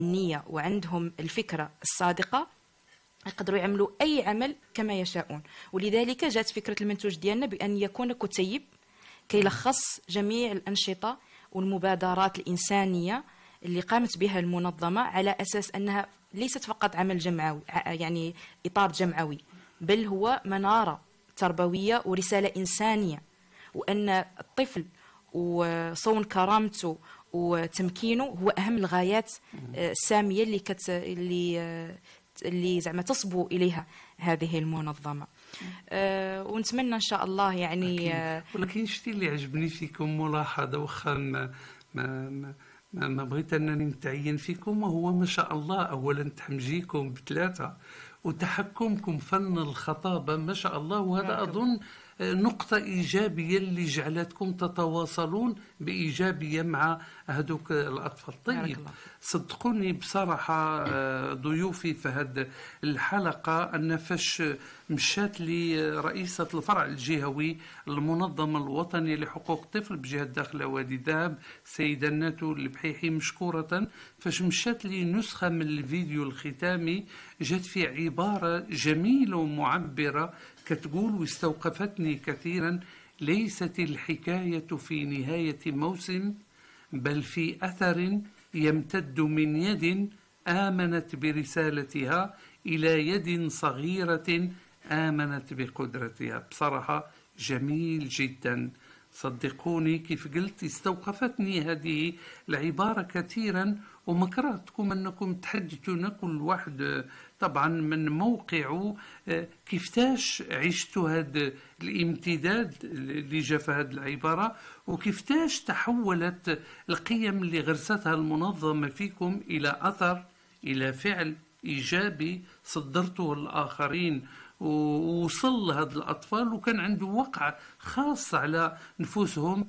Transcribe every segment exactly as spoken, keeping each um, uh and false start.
النية وعندهم الفكرة الصادقة يقدروا يعملوا أي عمل كما يشاءون. ولذلك جاءت فكرة المنتوج ديالنا بأن يكون كتيب كيلخص جميع الأنشطة والمبادرات الإنسانية اللي قامت بها المنظمة، على أساس أنها ليست فقط عمل جمعوي يعني إطار جمعوي، بل هو منارة تربوية ورسالة إنسانية، وأن الطفل وصون كرامته وتمكينه هو أهم الغايات السامية اللي كت اللي اللي زعما تصبو إليها هذه المنظمة. أه ونتمنى إن شاء الله يعني أه ولكن شتي اللي عجبني فيكم ملاحظة واخا ما ما ما, ما بغيت أنني نتعين فيكم، وهو ما شاء الله أولا تحمجيكم بثلاثة وتحكمكم فن الخطابة ما شاء الله، وهذا أظن نقطة إيجابية اللي جعلتكم تتواصلون بإيجابية مع هذوك الأطفال. طيب صدقوني بصراحة ضيوفي في هذه الحلقة أن فاش مشات لي رئيسة الفرع الجهوي المنظمة الوطنية لحقوق الطفل بجهة داخل وادي ذهب سيدة ناتو البحيحي مشكورة، فاش مشات لي نسخة من الفيديو الختامي جات في عبارة جميلة ومعبرة كتقول واستوقفتني كثيرا: ليست الحكاية في نهاية موسم بل في أثر يمتد من يد آمنت برسالتها إلى يد صغيرة آمنت بقدرتها. بصراحة جميل جدا، صدقوني كيف قلت استوقفتني هذه العبارة كثيرا، وما كرهتكم أنكم تحدثون كل واحد طبعا من موقعه كيفتاش عشتوا هذا الامتداد اللي جاء في هذه العبارة، وكيفتاش تحولت القيم اللي غرستها المنظمة فيكم إلى أثر، إلى فعل إيجابي صدرته الآخرين ووصل لهذا الأطفال وكان عنده وقع خاص على نفوسهم.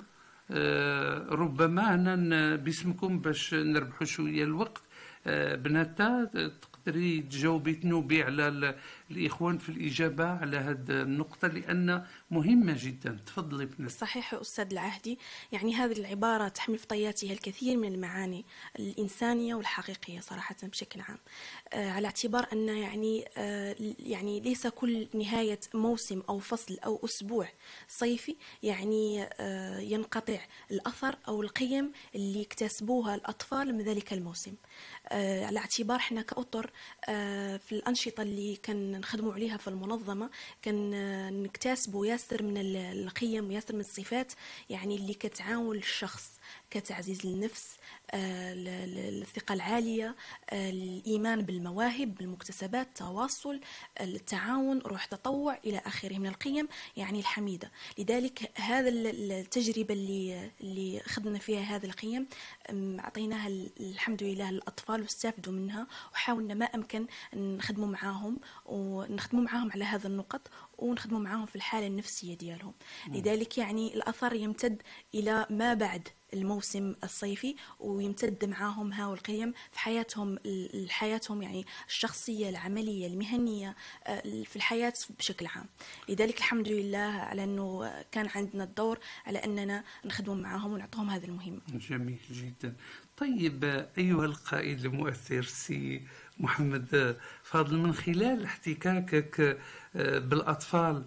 ربما أنا باسمكم باش نربحوا شوية الوقت بناتا تقدري تجاوبي تنوبي على الإخوان في الإجابة على هذه النقطة لأن مهمة جدا. تفضلي بنات. صحيح أستاذ العهدي، يعني هذه العبارة تحمل في طياتها الكثير من المعاني الإنسانية والحقيقية صراحة بشكل عام، آه على اعتبار أن يعني آه يعني ليس كل نهاية موسم أو فصل أو أسبوع صيفي يعني آه ينقطع الأثر أو القيم اللي اكتسبوها الأطفال من ذلك الموسم، آه على اعتبار احنا كأطر آه في الأنشطة اللي كان نخدموا عليها في المنظمة كان آه نكتسبوا ياسر من القيم وياسر من الصفات يعني اللي كتعاون الشخص كتعزيز النفس، آه الثقة العالية، آه الإيمان بالمواهب بالمكتسبات، التواصل، التعاون، روح تطوع إلى آخره من القيم يعني الحميدة. لذلك هذا التجربة اللي اللي خدنا فيها هذه القيم أعطيناها الحمد لله للأطفال واستفادوا منها، وحاولنا ما أمكن نخدموا معاهم ونخدموا معاهم على هذا النقط ونخدموا معاهم في الحالة النفسية ديالهم. لذلك يعني الأثر يمتد إلى ما بعد الموسم الصيفي ويمتد معاهم هاو القيم في حياتهم حياتهم يعني الشخصية العملية المهنية في الحياة بشكل عام. لذلك الحمد لله على أنه كان عندنا الدور على أننا نخدم معاهم ونعطيهم هذه المهمة. جميل جدا. طيب أيها القائد المؤثر سي محمد فاضل، من خلال احتكاكك بالأطفال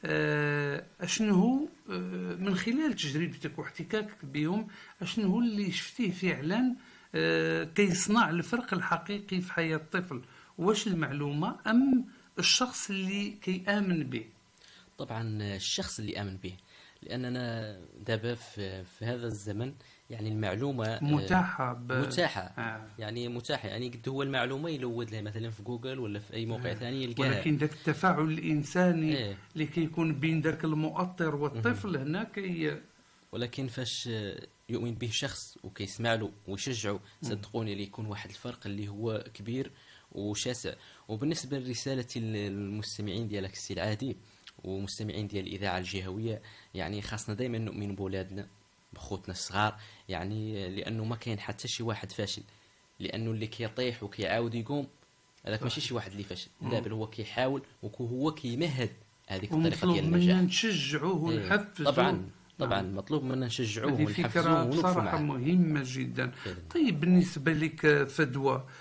أشنو هو من خلال تجربتك واحتكاكك بهم أشنو هو اللي شفتيه فعلا كيصنع الفرق الحقيقي في حياة الطفل؟ واش المعلومة أم الشخص اللي كيآمن به؟ طبعا الشخص اللي آمن به، لأننا دابا في, في هذا الزمن يعني المعلومة متاحة ب... متاحة آه. يعني متاحة يعني قد هو المعلومة يلود لها مثلا في جوجل ولا في أي موقع آه. ثاني يلقاها، ولكن ذاك التفاعل الإنساني إيه؟ اللي كيكون بين ذاك المؤطر والطفل هنا كي ولكن فاش يؤمن به شخص وكيسمع له ويشجعه صدقوني اللي يكون واحد الفرق اللي هو كبير وشاسع. وبالنسبة لرسالة المستمعين ديالك السي العادي ومستمعين ديال الإذاعة الجهوية، يعني خاصنا دائما نؤمن بولادنا بخوتنا الصغار، يعني لأنه ما كاين حتى شي واحد فاشل، لأنه اللي كيطيح وكيعاود يقوم هذاك ماشي شي واحد اللي فاشل، لا بل هو كيحاول وهو كيمهد هذيك الطريقة ديال النجاح. نشجعوه ونحفزوه طبعا طبعا مطلوب منا نشجعوه هذه ونحفزوه فكرة ونوقفوا بصراحة معاه. مهمة جدا. فعلا. طيب بالنسبة لك فدوى،